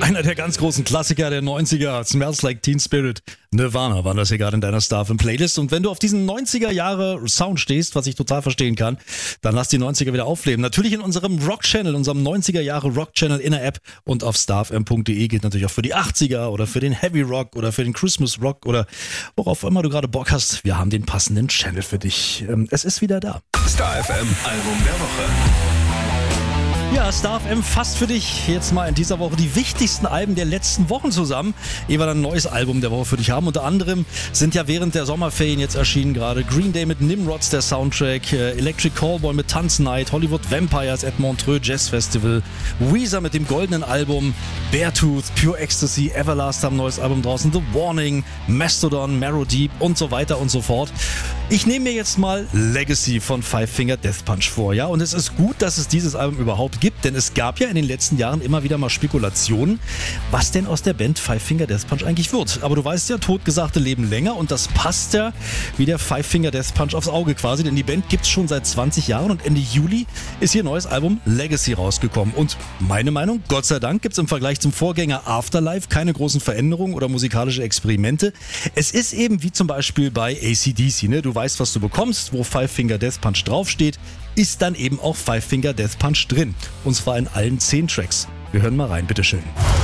Einer der ganz großen Klassiker der 90er, Smells Like Teen Spirit, Nirvana waren das hier gerade in deiner Star-Film-Playlist. Und wenn du auf diesen 90er-Jahre-Sound stehst, was ich total verstehen kann, dann lass die 90er wieder aufleben. Natürlich in unserem Rock-Channel, unserem 90er-Jahre-Rock-Channel in der App und auf starfm.de gilt natürlich auch für die 80er oder für den Heavy Rock oder für den Christmas Rock oder worauf immer du gerade Bock hast. Wir haben den passenden Channel für dich. Es ist wieder da. Star FM Album der Woche. Ja, Star FM fasst für dich jetzt mal in dieser Woche die wichtigsten Alben der letzten Wochen zusammen. Ehe wir dann ein neues Album der Woche für dich haben. Unter anderem sind ja während der Sommerferien jetzt erschienen gerade Green Day mit Nimrods, der Soundtrack, Electric Callboy mit Tanznight, Hollywood Vampires at Montreux Jazz Festival, Weezer mit dem goldenen Album, Beartooth, Pure Ecstasy, Everlast haben ein neues Album draußen, The Warning, Mastodon, Marrow Deep und so weiter und so fort. Ich nehme mir jetzt mal Legacy von Five Finger Death Punch vor, ja, und es ist gut, dass es dieses Album überhaupt gibt, denn es gab ja in den letzten Jahren immer wieder mal Spekulationen, was denn aus der Band Five Finger Death Punch eigentlich wird. Aber du weißt ja, Totgesagte leben länger und das passt ja wie der Five Finger Death Punch aufs Auge quasi, denn die Band gibt's schon seit 20 Jahren und Ende Juli ist ihr neues Album Legacy rausgekommen. Und meine Meinung, Gott sei Dank gibt's im Vergleich zum Vorgänger Afterlife keine großen Veränderungen oder musikalische Experimente. Es ist eben wie zum Beispiel bei AC/DC, ne? Du weißt, was du bekommst, wo Five Finger Death Punch draufsteht, ist dann eben auch Five Finger Death Punch drin. Und zwar in allen 10 Tracks. Wir hören mal rein, bitteschön.